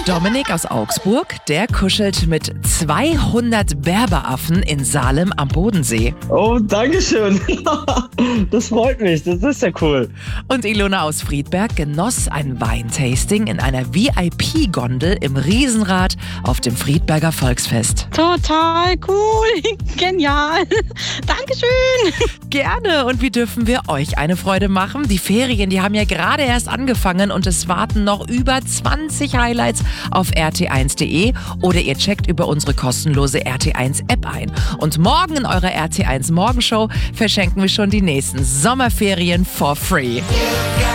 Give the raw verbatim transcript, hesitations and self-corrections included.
Dominik aus Augsburg, der kuschelt mit zweihundert Berberaffen in Salem am Bodensee. Oh, danke schön. Das freut mich, das ist ja cool. Und Ilona aus Friedberg genoss ein Weintasting in einer V I P-Gondel im Riesenrad auf dem Friedberger Volksfest. Total cool, genial. Dankeschön. Gerne. Und wie dürfen wir euch eine Freude machen? Die Ferien, die haben ja gerade erst angefangen und es warten noch über zwanzig Highlights auf r t eins punkt d e oder ihr checkt über unsere kostenlose R T eins App ein. Und morgen in eurer R T eins Morgenshow verschenken wir schon die nächsten Sommerferien for free.